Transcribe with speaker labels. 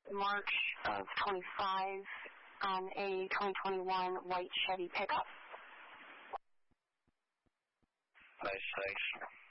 Speaker 1: March of 25 on a 2021 white Chevy pickup.
Speaker 2: Nice, thanks.